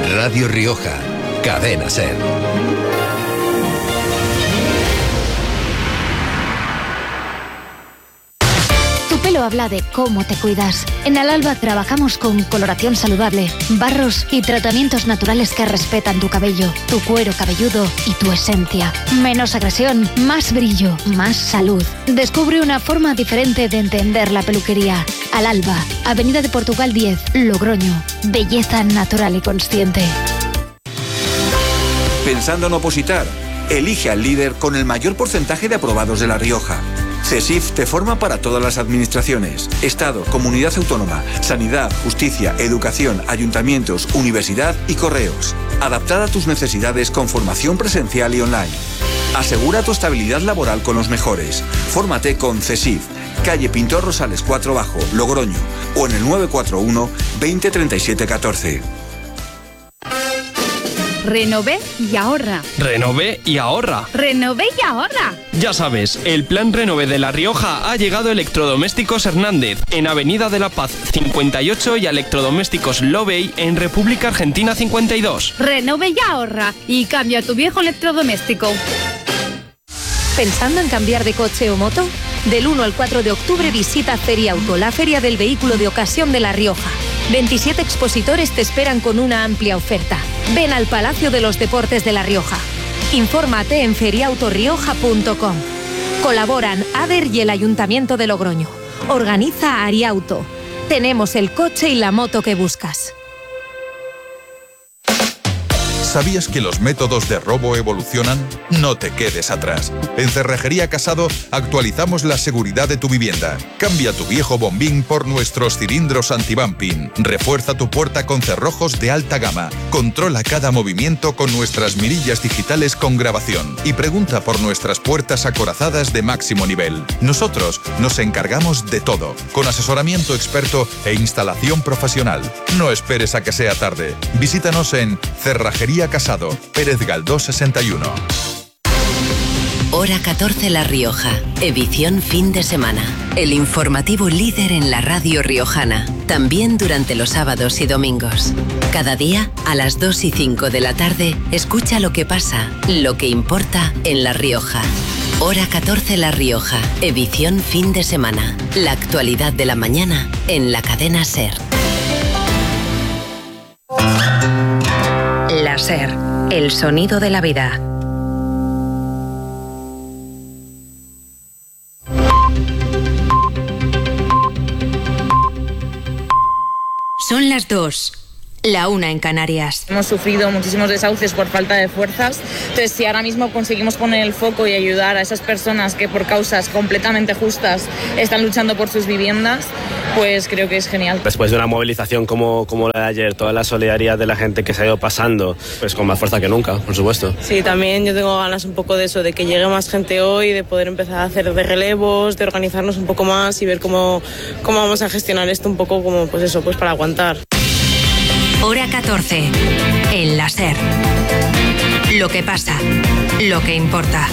Radio Rioja, Cadena SER. Tu pelo habla de cómo te cuidas. En Al-Alba trabajamos con coloración saludable, barros y tratamientos naturales que respetan tu cabello, tu cuero cabelludo y tu esencia. Menos agresión, más brillo, más salud. Descubre una forma diferente de entender la peluquería. Al-Alba, Avenida de Portugal 10, Logroño. Belleza natural y consciente. ¿Pensando en opositar? Elige al líder con el mayor porcentaje de aprobados de La Rioja. CESIF te forma para todas las administraciones: Estado, Comunidad Autónoma, Sanidad, Justicia, Educación, Ayuntamientos, Universidad y Correos. Adaptada a tus necesidades con formación presencial y online. Asegura tu estabilidad laboral con los mejores. Fórmate con CESIF, calle Pintor Rosales 4 Bajo, Logroño, o en el 941 20 37 14. Renové y ahorra. Renové y ahorra. Renové y ahorra. Ya sabes, el plan Renové de La Rioja ha llegado a Electrodomésticos Hernández, en Avenida de la Paz 58 y a Electrodomésticos Lobey en República Argentina 52. Renové y ahorra y cambia tu viejo electrodoméstico. ¿Pensando en cambiar de coche o moto? Del 1 al 4 de octubre visita Feriauto, la feria del vehículo de ocasión de La Rioja. 27 expositores te esperan con una amplia oferta. Ven al Palacio de los Deportes de La Rioja. Infórmate en feriautorioja.com. Colaboran ADER y el Ayuntamiento de Logroño. Organiza Ariauto. Tenemos el coche y la moto que buscas. ¿Sabías que los métodos de robo evolucionan? No te quedes atrás. En Cerrajería Casado actualizamos la seguridad de tu vivienda. Cambia tu viejo bombín por nuestros cilindros anti-bumping. Refuerza tu puerta con cerrojos de alta gama. Controla cada movimiento con nuestras mirillas digitales con grabación. Y pregunta por nuestras puertas acorazadas de máximo nivel. Nosotros nos encargamos de todo, con asesoramiento experto e instalación profesional. No esperes a que sea tarde. Visítanos en Cerrajería Casado, Pérez Galdós 61. Hora 14 La Rioja, edición fin de semana. El informativo líder en la radio riojana, también durante los sábados y domingos. Cada día, a las 2 y 5 de la tarde, escucha lo que pasa, lo que importa en La Rioja. Hora 14 La Rioja, edición fin de semana. La actualidad de la mañana en la cadena SER. La SER, el sonido de la vida. Son las 2, la 1 en Canarias. Hemos sufrido muchísimos desahucios por falta de fuerzas, entonces si ahora mismo conseguimos poner el foco y ayudar a esas personas que por causas completamente justas están luchando por sus viviendas, pues creo que es genial. Después de una movilización como la de ayer, toda la solidaridad de la gente que se ha ido pasando, pues con más fuerza que nunca, por supuesto. Sí, también yo tengo ganas un poco de eso, de que llegue más gente hoy, de poder empezar a hacer de relevos, de organizarnos un poco más y ver cómo vamos a gestionar esto un poco como pues eso, pues para aguantar. Hora 14, en la SER. Lo que pasa, lo que importa.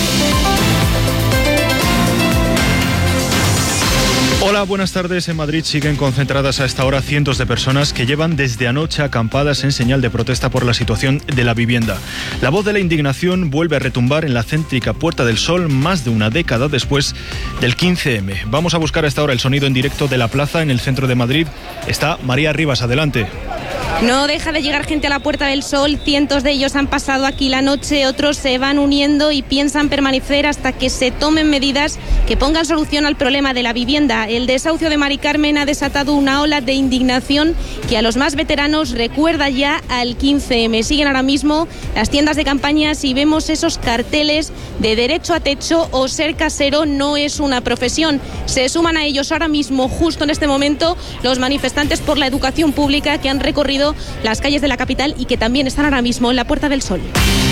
Hola, buenas tardes. En Madrid siguen concentradas a esta hora cientos de personas que llevan desde anoche acampadas en señal de protesta por la situación de la vivienda. La voz de la indignación vuelve a retumbar en la céntrica Puerta del Sol más de una década después del 15M. Vamos a buscar a esta hora el sonido en directo de la plaza en el centro de Madrid. Está María Rivas, adelante. No deja de llegar gente a la Puerta del Sol, cientos de ellos han pasado aquí la noche, otros se van uniendo y piensan permanecer hasta que se tomen medidas que pongan solución al problema de la vivienda. El desahucio de Mari Carmen ha desatado una ola de indignación que a los más veteranos recuerda ya al 15M. Siguen ahora mismo las tiendas de campañas y vemos esos carteles de derecho a techo o ser casero no es una profesión. Se suman a ellos ahora mismo, justo en este momento, los manifestantes por la educación pública que han recorrido las calles de la capital y que también están ahora mismo en la Puerta del Sol.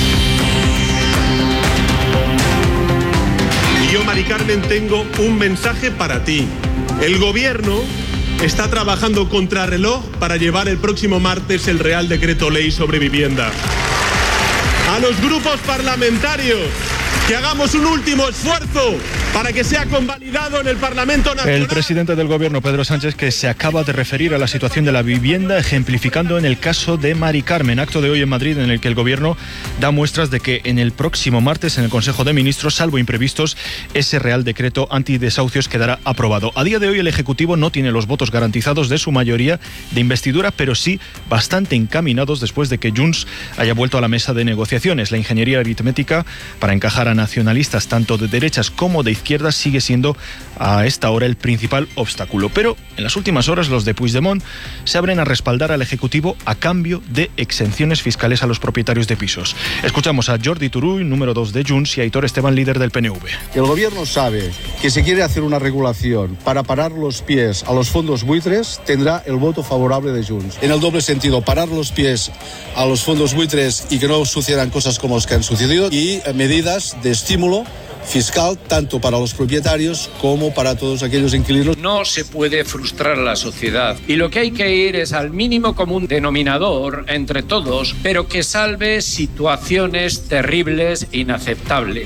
Y yo, Mari Carmen, tengo un mensaje para ti. El gobierno está trabajando contrarreloj para llevar el próximo martes el Real Decreto Ley sobre vivienda. A los grupos parlamentarios, que hagamos un último esfuerzo para que sea convalidado en el Parlamento Nacional. El presidente del Gobierno, Pedro Sánchez, que se acaba de referir a la situación de la vivienda, ejemplificando en el caso de Mari Carmen, acto de hoy en Madrid en el que el Gobierno da muestras de que en el próximo martes en el Consejo de Ministros, salvo imprevistos, ese Real Decreto antidesahucios quedará aprobado. A día de hoy el Ejecutivo no tiene los votos garantizados de su mayoría de investidura, pero sí bastante encaminados después de que Junts haya vuelto a la mesa de negociaciones. La ingeniería aritmética para encajar a nacionalistas tanto de derechas como de izquierdas sigue siendo a esta hora el principal obstáculo. Pero en las últimas horas los de Puigdemont se abren a respaldar al Ejecutivo a cambio de exenciones fiscales a los propietarios de pisos. Escuchamos a Jordi Turull, número 2 de Junts, y a Aitor Esteban, líder del PNV. El Gobierno sabe que si quiere hacer una regulación para parar los pies a los fondos buitres, tendrá el voto favorable de Junts. En el doble sentido, parar los pies a los fondos buitres y que no sucedan cosas como las que han sucedido, y medidas de estímulo fiscal tanto para los propietarios como para todos aquellos inquilinos. No se puede frustrar a la sociedad y lo que hay que ir es al mínimo común denominador entre todos, pero que salve situaciones terribles e inaceptables.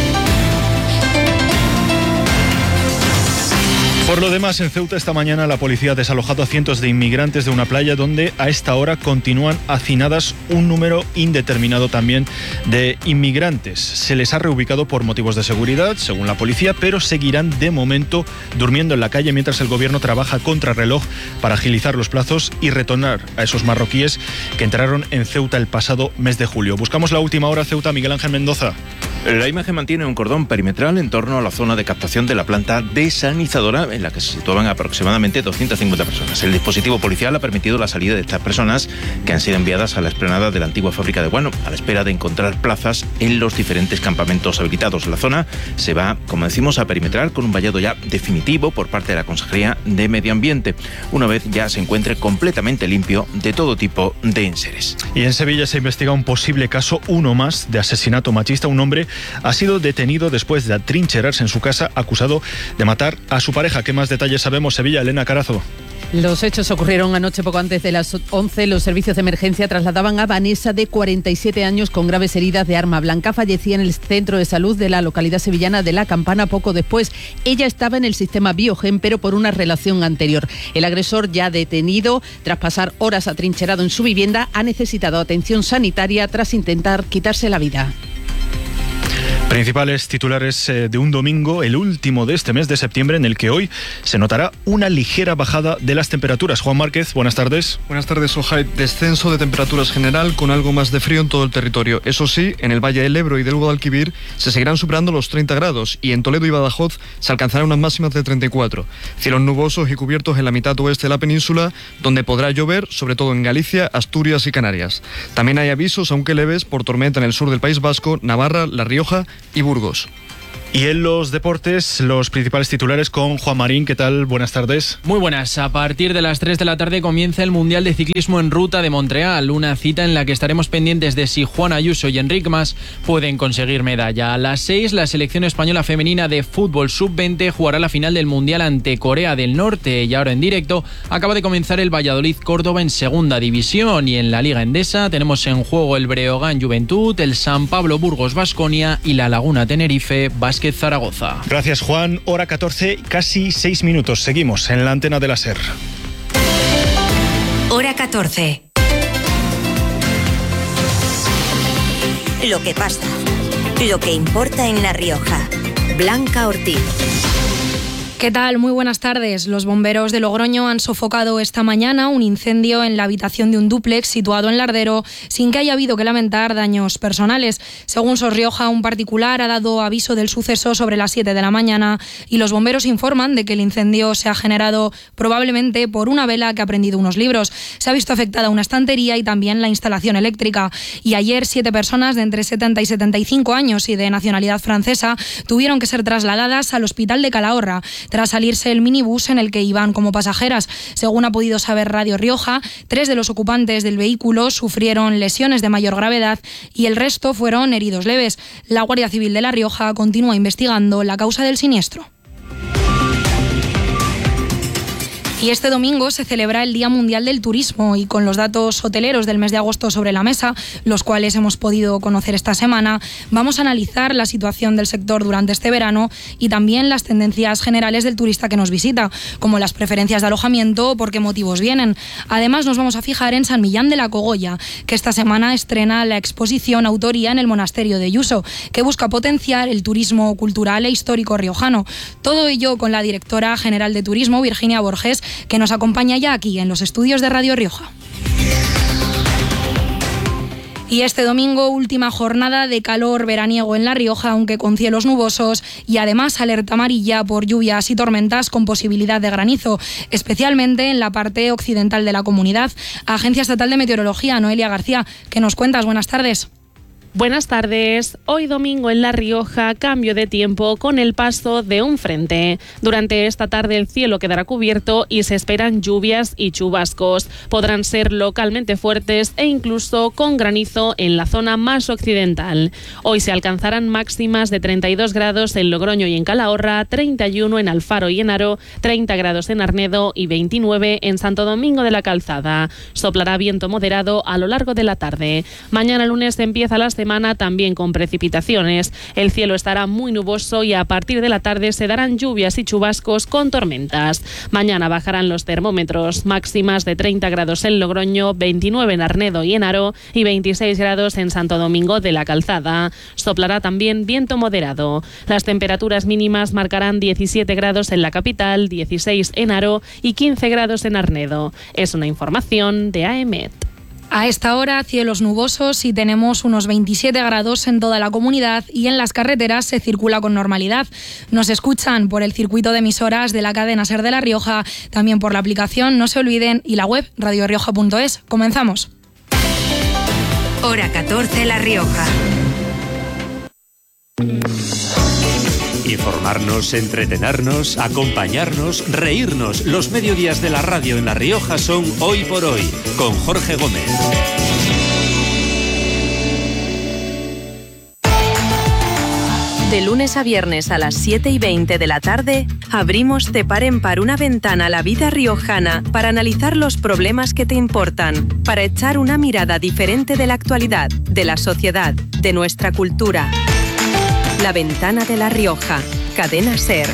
Por lo demás, en Ceuta esta mañana la policía ha desalojado a cientos de inmigrantes de una playa donde a esta hora continúan hacinadas un número indeterminado también de inmigrantes. Se les ha reubicado por motivos de seguridad, según la policía, pero seguirán de momento durmiendo en la calle mientras el Gobierno trabaja contrarreloj para agilizar los plazos y retornar a esos marroquíes que entraron en Ceuta el pasado mes de julio. Buscamos la última hora Ceuta, Miguel Ángel Mendoza. La imagen mantiene un cordón perimetral en torno a la zona de captación de la planta desalinizadora en la que se situaban aproximadamente 250 personas. El dispositivo policial ha permitido la salida de estas personas que han sido enviadas a la explanada de la antigua fábrica de guano a la espera de encontrar plazas en los diferentes campamentos habilitados. La zona se va, como decimos, a perimetrar con un vallado ya definitivo por parte de la Consejería de Medio Ambiente, una vez ya se encuentre completamente limpio de todo tipo de enseres. Y en Sevilla se investiga un posible caso, uno más, de asesinato machista. Un hombre ha sido detenido después de atrincherarse en su casa acusado de matar a su pareja. ¿Qué más detalles sabemos? Sevilla, Elena Carazo. Los hechos ocurrieron anoche poco antes de las 11. Los servicios de emergencia trasladaban a Vanessa, de 47 años, con graves heridas de arma blanca. Fallecía en el centro de salud de la localidad sevillana de La Campana poco después. Ella estaba en el sistema Biogen, pero por una relación anterior. El agresor, ya detenido, tras pasar horas atrincherado en su vivienda, ha necesitado atención sanitaria tras intentar quitarse la vida. Principales titulares de un domingo, el último de este mes de septiembre, en el que hoy se notará una ligera bajada de las temperaturas. Juan Márquez, buenas tardes. Buenas tardes, Ojai. Descenso de temperaturas general con algo más de frío en todo el territorio. Eso sí, en el Valle del Ebro y del Guadalquivir se seguirán superando los 30 grados y en Toledo y Badajoz se alcanzarán unas máximas de 34. Cielos nubosos y cubiertos en la mitad oeste de la península, donde podrá llover, sobre todo en Galicia, Asturias y Canarias. También hay avisos, aunque leves, por tormenta en el sur del País Vasco, Navarra, La Rioja y Burgos. Y en los deportes, los principales titulares con Juan Marín. ¿Qué tal? Buenas tardes. Muy buenas. A partir de las 3 de la tarde comienza el Mundial de Ciclismo en Ruta de Montreal, una cita en la que estaremos pendientes de si Juan Ayuso y Enric Mas pueden conseguir medalla. A las 6, la selección española femenina de fútbol sub-20 jugará la final del Mundial ante Corea del Norte. Y ahora en directo acaba de comenzar el Valladolid-Córdoba en segunda división, y en la Liga Endesa tenemos en juego el Breogán Juventud, el San Pablo Burgos Baskonia y la Laguna Tenerife Básquet Zaragoza. Gracias, Juan. Hora 14, casi 6 minutos. Seguimos en la antena de la SER. Hora 14. Lo que pasa, lo que importa en La Rioja. Blanca Ortiz. ¿Qué tal? Muy buenas tardes. Los bomberos de Logroño han sofocado esta mañana un incendio en la habitación de un dúplex situado en Lardero, sin que haya habido que lamentar daños personales. Según SOS Rioja, un particular ha dado aviso del suceso sobre las 7 de la mañana y los bomberos informan de que el incendio se ha generado probablemente por una vela que ha prendido unos libros. Se ha visto afectada una estantería y también la instalación eléctrica. Y ayer 7 personas de entre 70 y 75 años y de nacionalidad francesa tuvieron que ser trasladadas al hospital de Calahorra tras salirse el minibús en el que iban como pasajeras. Según ha podido saber Radio Rioja, 3 de los ocupantes del vehículo sufrieron lesiones de mayor gravedad y el resto fueron heridos leves. La Guardia Civil de La Rioja continúa investigando la causa del siniestro. Y este domingo se celebra el Día Mundial del Turismo y con los datos hoteleros del mes de agosto sobre la mesa, los cuales hemos podido conocer esta semana, vamos a analizar la situación del sector durante este verano y también las tendencias generales del turista que nos visita, como las preferencias de alojamiento o por qué motivos vienen. Además, nos vamos a fijar en San Millán de la Cogolla, que esta semana estrena la exposición Autoría en el Monasterio de Yuso, que busca potenciar el turismo cultural e histórico riojano. Todo ello con la directora general de Turismo, Virginia Borges, que nos acompaña ya aquí en los estudios de Radio Rioja. Y este domingo, última jornada de calor veraniego en La Rioja, aunque con cielos nubosos y además alerta amarilla por lluvias y tormentas con posibilidad de granizo, especialmente en la parte occidental de la comunidad. Agencia Estatal de Meteorología, Noelia García, ¿qué nos cuentas? Buenas tardes. Buenas tardes. Hoy domingo en La Rioja, cambio de tiempo con el paso de un frente. Durante esta tarde el cielo quedará cubierto y se esperan lluvias y chubascos. Podrán ser localmente fuertes e incluso con granizo en la zona más occidental. Hoy se alcanzarán máximas de 32 grados en Logroño y en Calahorra, 31 en Alfaro y en Haro, 30 grados en Arnedo y 29 en Santo Domingo de la Calzada. Soplará viento moderado a lo largo de la tarde. Mañana lunes empieza la semana también con precipitaciones. El cielo estará muy nuboso y a partir de la tarde se darán lluvias y chubascos con tormentas. Mañana bajarán los termómetros, máximas de 30 grados en Logroño, 29 en Arnedo y en Haro y 26 grados en Santo Domingo de la Calzada. Soplará también viento moderado. Las temperaturas mínimas marcarán 17 grados en la capital, 16 en Haro y 15 grados en Arnedo. Es una información de AEMET. A esta hora, cielos nubosos y tenemos unos 27 grados en toda la comunidad y en las carreteras se circula con normalidad. Nos escuchan por el circuito de emisoras de la cadena SER de La Rioja, también por la aplicación, no se olviden, y la web radiorioja.es. Comenzamos. Hora 14, La Rioja. Informarnos, entretenernos, acompañarnos, reírnos. Los mediodías de la radio en La Rioja son Hoy por Hoy, con Jorge Gómez. De lunes a viernes a las 7:20 de la tarde, abrimos Te Paren Par, una ventana a la vida riojana para analizar los problemas que te importan, para echar una mirada diferente de la actualidad, de la sociedad, de nuestra cultura. La ventana de La Rioja, cadena SER.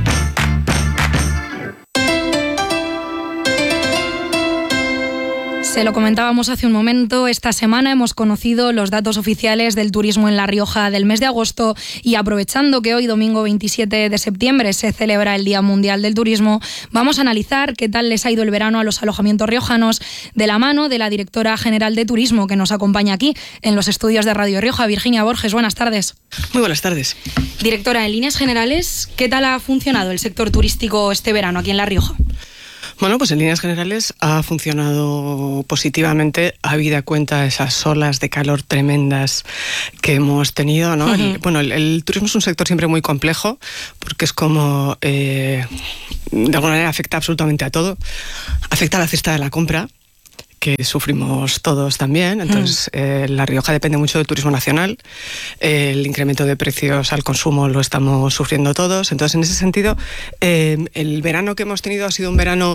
Se lo comentábamos hace un momento, esta semana hemos conocido los datos oficiales del turismo en La Rioja del mes de agosto y aprovechando que hoy, domingo 27 de septiembre, se celebra el Día Mundial del Turismo, vamos a analizar qué tal les ha ido el verano a los alojamientos riojanos de la mano de la directora general de Turismo que nos acompaña aquí en los estudios de Radio Rioja, Virginia Borges. Buenas tardes. Muy buenas tardes. Directora, en líneas generales, ¿qué tal ha funcionado el sector turístico este verano aquí en La Rioja? Bueno, pues en líneas generales ha funcionado positivamente, habida cuenta de esas olas de calor tremendas que hemos tenido, ¿no? Uh-huh. El turismo es un sector siempre muy complejo porque es como, de alguna manera afecta absolutamente a todo. Afecta a la cesta de la compra, que sufrimos todos también. Entonces, La Rioja depende mucho del turismo nacional. El incremento de precios al consumo lo estamos sufriendo todos. Entonces, en ese sentido, el verano que hemos tenido ha sido un verano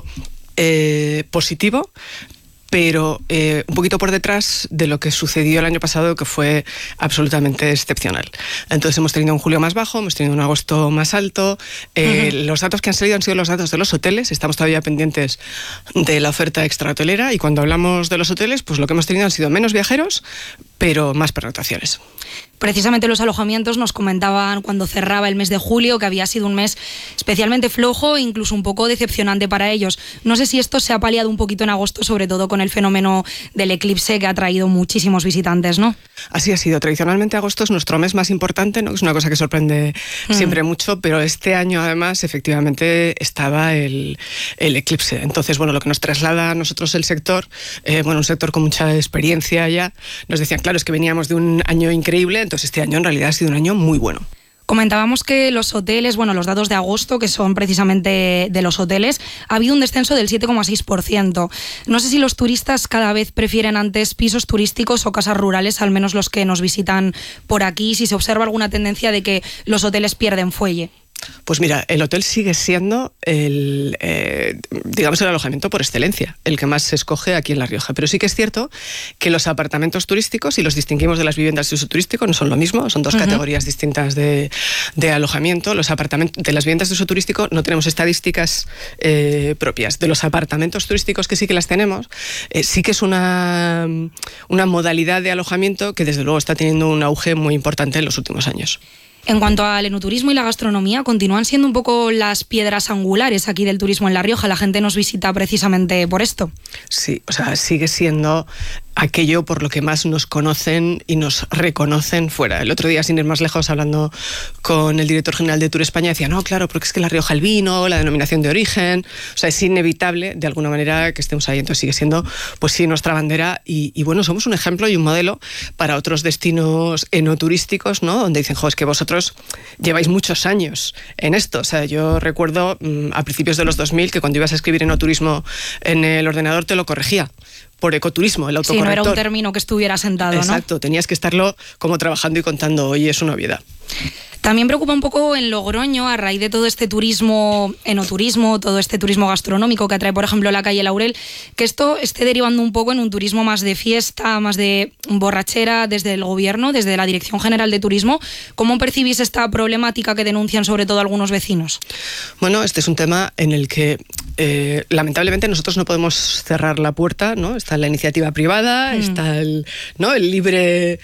positivo, pero un poquito por detrás de lo que sucedió el año pasado, que fue absolutamente excepcional. Entonces hemos tenido un julio más bajo, hemos tenido un agosto más alto. Los datos que han salido han sido los datos de los hoteles. Estamos todavía pendientes de la oferta extrahotelera y cuando hablamos de los hoteles, pues lo que hemos tenido han sido menos viajeros, pero más pernoctaciones. Precisamente los alojamientos nos comentaban cuando cerraba el mes de julio que había sido un mes especialmente flojo e incluso un poco decepcionante para ellos. No sé si esto se ha paliado un poquito en agosto, sobre todo con el fenómeno del eclipse que ha traído muchísimos visitantes, ¿no? Así ha sido. Tradicionalmente agosto es nuestro mes más importante, ¿no? Es una cosa que sorprende siempre mucho, pero este año además efectivamente estaba el eclipse. Entonces, lo que nos traslada a nosotros el sector, un sector con mucha experiencia ya, nos decían, claro, es que veníamos de un año increíble, entonces este año en realidad ha sido un año muy bueno. Comentábamos que los hoteles, los datos de agosto, que son precisamente de los hoteles, ha habido un descenso del 7,6%. No sé si los turistas cada vez prefieren antes pisos turísticos o casas rurales, al menos los que nos visitan por aquí, si se observa alguna tendencia de que los hoteles pierden fuelle. Pues mira, el hotel sigue siendo el alojamiento por excelencia, el que más se escoge aquí en La Rioja. Pero sí que es cierto que los apartamentos turísticos, y los distinguimos de las viviendas de uso turístico, no son lo mismo, son dos categorías distintas de alojamiento. Los apartamentos de las viviendas de uso turístico no tenemos estadísticas propias. De los apartamentos turísticos que sí que las tenemos, sí que es una modalidad de alojamiento que desde luego está teniendo un auge muy importante en los últimos años. En cuanto al enoturismo y la gastronomía, continúan siendo un poco las piedras angulares aquí del turismo en La Rioja. La gente nos visita precisamente por esto. Sí, o sea, sigue siendo aquello por lo que más nos conocen y nos reconocen fuera. El otro día, sin ir más lejos, hablando con el director general de Tour España, decía, no, claro, porque es que La Rioja el vino, la denominación de origen, o sea, es inevitable de alguna manera que estemos ahí. Entonces sigue siendo, pues sí, nuestra bandera y bueno, somos un ejemplo y un modelo para otros destinos enoturísticos, ¿no? Donde dicen, jo, es que vosotros lleváis muchos años en esto. O sea, yo recuerdo a principios de los 2000 que cuando ibas a escribir enoturismo en el ordenador te lo corregía por ecoturismo, el autocorrector. Sí, no era un término que estuviera sentado, ¿no? Exacto, tenías que estarlo como trabajando y contando. Hoy es una obviedad. También preocupa un poco en Logroño, a raíz de todo este turismo, enoturismo, todo este turismo gastronómico que atrae, por ejemplo, la calle Laurel, que esto esté derivando un poco en un turismo más de fiesta, más de borrachera desde el gobierno, desde la Dirección General de Turismo. ¿Cómo percibís esta problemática que denuncian sobre todo algunos vecinos? Bueno, este es un tema en el que lamentablemente nosotros no podemos cerrar la puerta, ¿no? Está la iniciativa privada, está el libre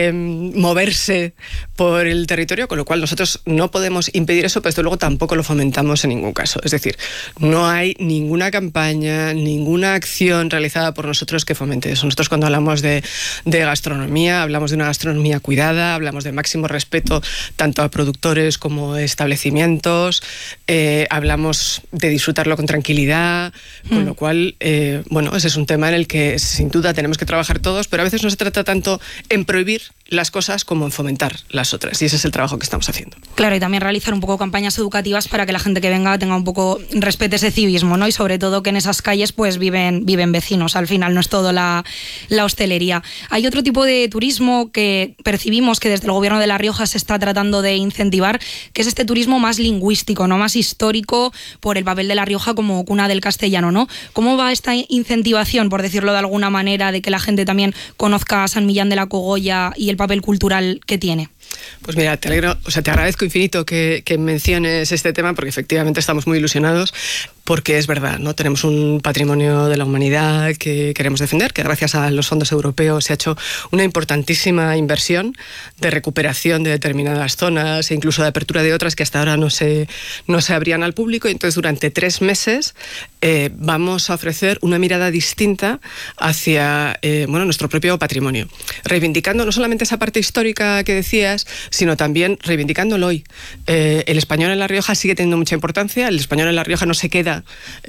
moverse por el territorio, con lo cual nosotros no podemos impedir eso, pero desde luego tampoco lo fomentamos en ningún caso. Es decir, no hay ninguna campaña, ninguna acción realizada por nosotros que fomente eso. Nosotros cuando hablamos de gastronomía, hablamos de una gastronomía cuidada, hablamos de máximo respeto tanto a productores como a establecimientos, hablamos de disfrutarlo con tranquilidad, con lo cual, bueno, ese es un tema en el que sin duda tenemos que trabajar todos, pero a veces no se trata tanto en prohibir las cosas como en fomentar las otras, y ese es el trabajo que estamos haciendo. Claro, y también realizar un poco campañas educativas para que la gente que venga tenga un poco, respete ese civismo, ¿no? Y sobre todo que en esas calles pues viven vecinos, al final no es todo la hostelería. Hay otro tipo de turismo que percibimos que desde el gobierno de La Rioja se está tratando de incentivar, que es este turismo más lingüístico, ¿no? Más histórico, por el papel de La Rioja como cuna del castellano, ¿no? ¿Cómo va esta incentivación, por decirlo de alguna manera, de que la gente también conozca a San Millán de la Cogolla y el papel cultural que tiene? Pues mira, te agradezco infinito que menciones este tema, porque efectivamente estamos muy ilusionados, porque es verdad, ¿no? Tenemos un patrimonio de la humanidad que queremos defender, que gracias a los fondos europeos se ha hecho una importantísima inversión de recuperación de determinadas zonas e incluso de apertura de otras que hasta ahora no se abrían al público, y entonces durante 3 meses vamos a ofrecer una mirada distinta hacia nuestro propio patrimonio, reivindicando no solamente esa parte histórica que decías, sino también reivindicándolo hoy. El español en La Rioja sigue teniendo mucha importancia, el español en La Rioja no se queda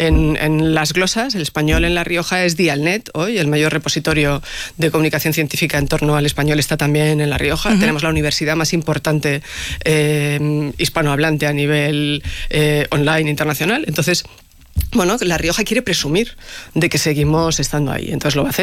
en las glosas, el español en La Rioja es Dialnet hoy, el mayor repositorio de comunicación científica en torno al español está también en La Rioja. Tenemos la universidad más importante hispanohablante a nivel online internacional. Entonces, bueno, La Rioja quiere presumir de que seguimos estando ahí, entonces lo va a hacer.